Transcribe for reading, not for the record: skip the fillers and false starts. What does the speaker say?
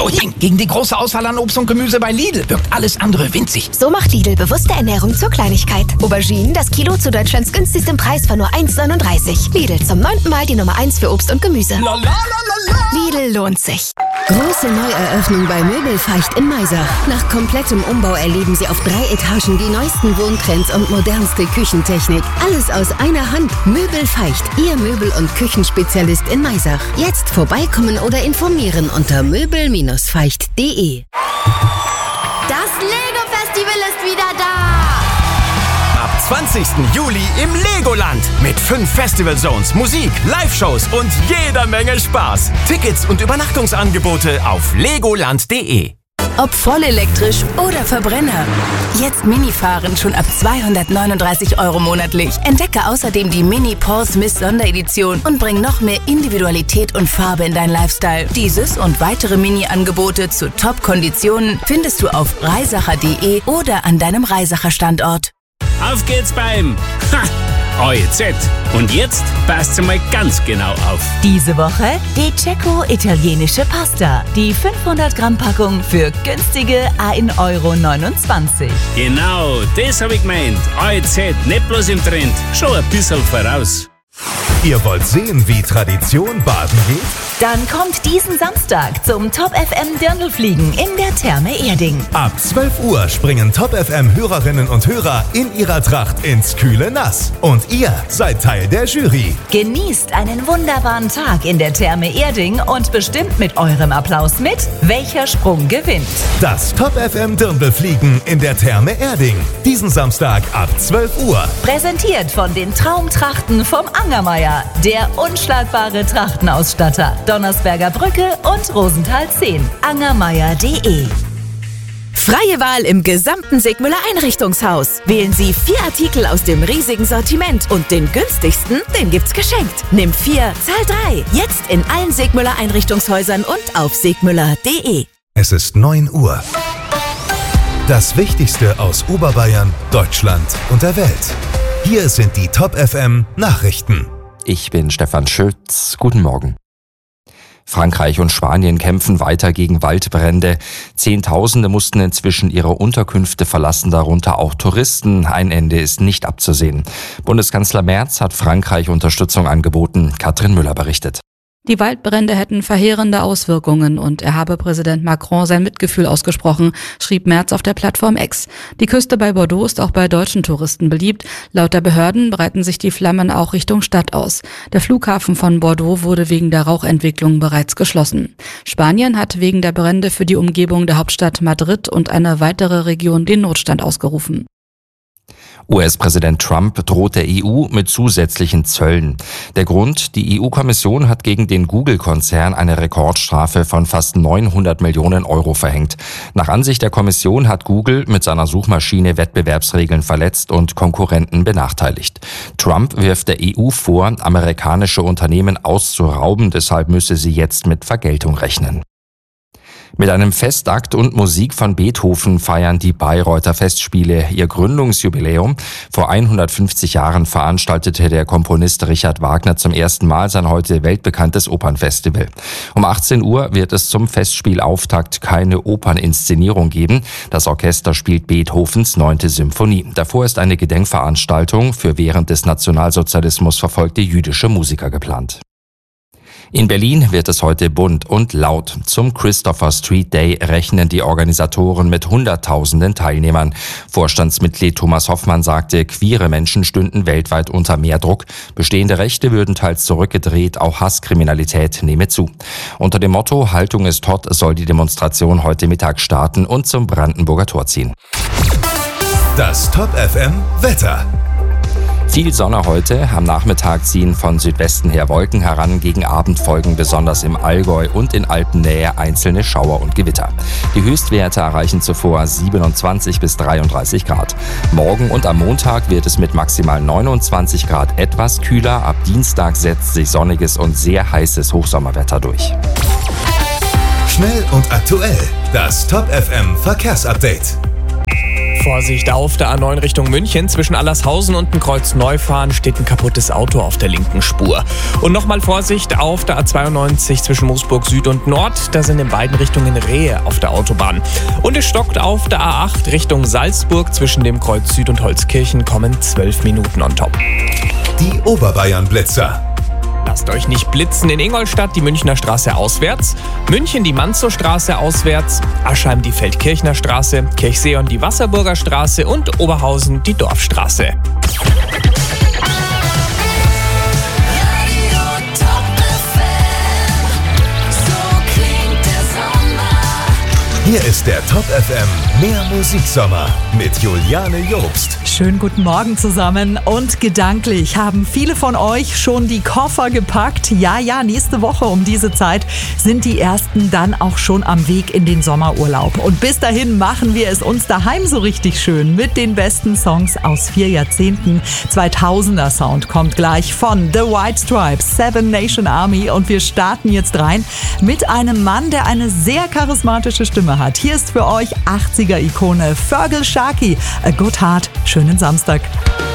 Moin! Gegen die große Auswahl an Obst und Gemüse bei Lidl wirkt alles andere winzig. So macht Lidl bewusste Ernährung zur Kleinigkeit. Auberginen, das Kilo zu Deutschlands günstigstem Preis von nur 1,39. Lidl, zum 9. Mal die Nummer 1 für Obst und Gemüse. Lidl lohnt sich. Große Neueröffnung bei Möbelfeicht in Maisach. Nach komplettem Umbau erleben Sie auf 3 Etagen die neuesten Wohntrends und modernste Küchentechnik. Alles aus einer Hand. Möbelfeicht, Ihr Möbel- und Küchenspezialist in Maisach. Jetzt vorbeikommen oder informieren unter möbel-feicht.de. Das Lego-Festival ist wieder da! Ab 20. Juli im Legoland mit 5 Festival Zones, Musik, Live-Shows und jeder Menge Spaß. Tickets und Übernachtungsangebote auf legoland.de. Ob vollelektrisch oder Verbrenner. Jetzt Mini-Fahren schon ab 239 € monatlich. Entdecke außerdem die Mini Paul Smith Sonderedition und bring noch mehr Individualität und Farbe in dein Lifestyle. Dieses und weitere Mini-Angebote zu Top-Konditionen findest du auf reisacher.de oder an deinem Reisacher Standort. Auf geht's beim AEZ. Und jetzt passt mal ganz genau auf. Diese Woche die Cecco-italienische Pasta. Die 500 Gramm Packung für günstige 1,29 €. Genau, das hab ich gemeint. AEZ, nicht bloß im Trend, schon ein bisschen voraus. Ihr wollt sehen, wie Tradition baden geht? Dann kommt diesen Samstag zum Top FM Dirndlfliegen in der Therme Erding. Ab 12 Uhr springen Top FM Hörerinnen und Hörer in ihrer Tracht ins kühle Nass. Und ihr seid Teil der Jury. Genießt einen wunderbaren Tag in der Therme Erding und bestimmt mit eurem Applaus mit, welcher Sprung gewinnt. Das Top FM Dirndlfliegen in der Therme Erding. Diesen Samstag ab 12 Uhr. Präsentiert von den Traumtrachten vom Angermeier, der unschlagbare Trachtenausstatter. Donnersberger Brücke und Rosenthal 10. Angermeier.de. Freie Wahl im gesamten Sigmüller Einrichtungshaus. Wählen Sie 4 Artikel aus dem riesigen Sortiment und den günstigsten, den gibt's geschenkt. Nimm 4, zahl 3. Jetzt in allen Sigmüller Einrichtungshäusern und auf sigmüller.de. Es ist 9 Uhr. Das Wichtigste aus Oberbayern, Deutschland und der Welt. Hier sind die Top FM Nachrichten. Ich bin Stefan Schütz. Guten Morgen. Frankreich und Spanien kämpfen weiter gegen Waldbrände. Zehntausende mussten inzwischen ihre Unterkünfte verlassen, darunter auch Touristen. Ein Ende ist nicht abzusehen. Bundeskanzler Merz hat Frankreich Unterstützung angeboten. Katrin Müller berichtet. Die Waldbrände hätten verheerende Auswirkungen und er habe Präsident Macron sein Mitgefühl ausgesprochen, schrieb Merz auf der Plattform X. Die Küste bei Bordeaux ist auch bei deutschen Touristen beliebt. Laut der Behörden breiten sich die Flammen auch Richtung Stadt aus. Der Flughafen von Bordeaux wurde wegen der Rauchentwicklung bereits geschlossen. Spanien hat wegen der Brände für die Umgebung der Hauptstadt Madrid und eine weitere Region den Notstand ausgerufen. US-Präsident Trump droht der EU mit zusätzlichen Zöllen. Der Grund: die EU-Kommission hat gegen den Google-Konzern eine Rekordstrafe von fast 900 Millionen € verhängt. Nach Ansicht der Kommission hat Google mit seiner Suchmaschine Wettbewerbsregeln verletzt und Konkurrenten benachteiligt. Trump wirft der EU vor, amerikanische Unternehmen auszurauben, deshalb müsse sie jetzt mit Vergeltung rechnen. Mit einem Festakt und Musik von Beethoven feiern die Bayreuther Festspiele ihr Gründungsjubiläum. Vor 150 Jahren veranstaltete der Komponist Richard Wagner zum ersten Mal sein heute weltbekanntes Opernfestival. Um 18 Uhr wird es zum Festspielauftakt keine Operninszenierung geben. Das Orchester spielt Beethovens 9. Symphonie. Davor ist eine Gedenkveranstaltung für während des Nationalsozialismus verfolgte jüdische Musiker geplant. In Berlin wird es heute bunt und laut. Zum Christopher Street Day rechnen die Organisatoren mit Hunderttausenden Teilnehmern. Vorstandsmitglied Thomas Hoffmann sagte, queere Menschen stünden weltweit unter mehr Druck. Bestehende Rechte würden teils zurückgedreht, auch Hasskriminalität nehme zu. Unter dem Motto Haltung ist hot soll die Demonstration heute Mittag starten und zum Brandenburger Tor ziehen. Das Top FM Wetter. Viel Sonne heute. Am Nachmittag ziehen von Südwesten her Wolken heran. Gegen Abend folgen besonders im Allgäu und in Alpennähe einzelne Schauer und Gewitter. Die Höchstwerte erreichen zuvor 27 bis 33 Grad. Morgen und am Montag wird es mit maximal 29 Grad etwas kühler. Ab Dienstag setzt sich sonniges und sehr heißes Hochsommerwetter durch. Schnell und aktuell. Das Top FM Verkehrsupdate. Vorsicht auf der A9 Richtung München. Zwischen Allershausen und dem Kreuz Neufahren steht ein kaputtes Auto auf der linken Spur. Und nochmal Vorsicht auf der A92 zwischen Moosburg Süd und Nord. Da sind in beiden Richtungen Rehe auf der Autobahn. Und es stockt auf der A8 Richtung Salzburg. Zwischen dem Kreuz Süd und Holzkirchen kommen 12 Minuten on top. Die Oberbayern-Blitzer. Lasst euch nicht blitzen. In Ingolstadt die Münchner Straße auswärts, München die Manzow-Straße auswärts, Aschheim die Feldkirchner Straße, Kirchseeon die Wasserburger Straße und Oberhausen die Dorfstraße. Hier ist der Top FM Mehr Musiksommer mit Juliane Jobst. Schönen guten Morgen zusammen und gedanklich haben viele von euch schon die Koffer gepackt. Ja, nächste Woche um diese Zeit sind die ersten dann auch schon am Weg in den Sommerurlaub. Und bis dahin machen wir es uns daheim so richtig schön mit den besten Songs aus 4 Jahrzehnten. 2000er Sound kommt gleich von The White Stripes, Seven Nation Army und wir starten jetzt rein mit einem Mann, der eine sehr charismatische Stimme hat. Hier ist für euch 80er-Ikone Feargal Sharkey, A Good Heart. Schönen Samstag.